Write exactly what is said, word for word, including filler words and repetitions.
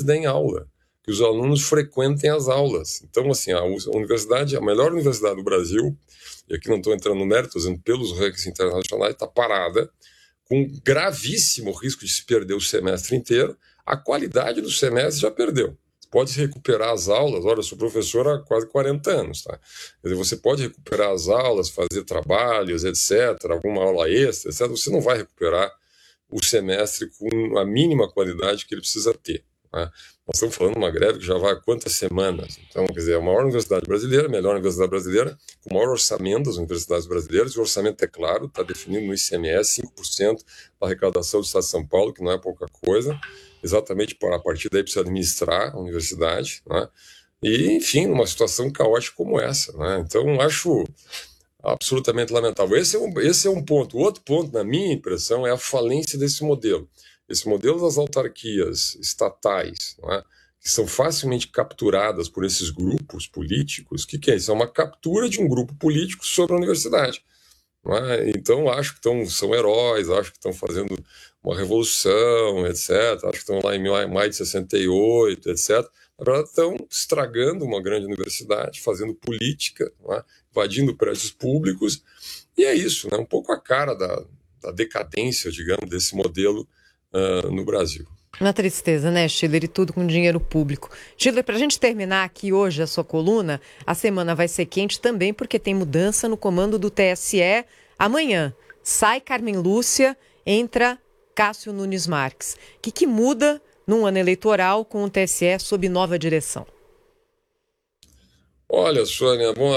deem aula, que os alunos frequentem as aulas. Então, assim, a universidade, a melhor universidade do Brasil, e aqui não estou entrando no mérito, estou dizendo pelos rankings internacionais, está parada, com gravíssimo risco de se perder o semestre inteiro. A qualidade do semestre já perdeu. Pode recuperar as aulas. Olha, eu sou professor há quase quarenta anos, tá? Quer dizer, você pode recuperar as aulas, fazer trabalhos, etcétera, alguma aula extra, etcétera. Você não vai recuperar o semestre com a mínima qualidade que ele precisa ter, né? Nós estamos falando de uma greve que já vai há quantas semanas? Então, quer dizer, a maior universidade brasileira, a melhor universidade brasileira, com o maior orçamento das universidades brasileiras. O orçamento é claro, está definido no I C M S, cinco por cento da arrecadação do Estado de São Paulo, que não é pouca coisa. Exatamente para a partir daí precisa administrar a universidade, né? E, enfim, numa situação caótica como essa, né? Então, acho absolutamente lamentável. Esse é, um, esse é um ponto. O outro ponto, na minha impressão, é a falência desse modelo. Esse modelo das autarquias estatais, não é? Que são facilmente capturadas por esses grupos políticos. O que, que é isso? É uma captura de um grupo político sobre a universidade. Não é? Então, acho que tão, são heróis, acho que estão fazendo uma revolução, etcétera. Acho que estão lá em maio de sessenta e oito, etcétera. Na verdade, estão estragando uma grande universidade, fazendo política, não é? Invadindo prédios públicos. E é isso, né? Um pouco a cara da, da decadência, digamos, desse modelo Uh, no Brasil. Uma tristeza, né, Schiller? E tudo com dinheiro público. Schiller, para a gente terminar aqui hoje a sua coluna, a semana vai ser quente também porque tem mudança no comando do T S E. Amanhã sai Carmen Lúcia, entra Cássio Nunes Marques. O que, que muda num ano eleitoral com o T S E sob nova direção? Olha, Sônia, bom,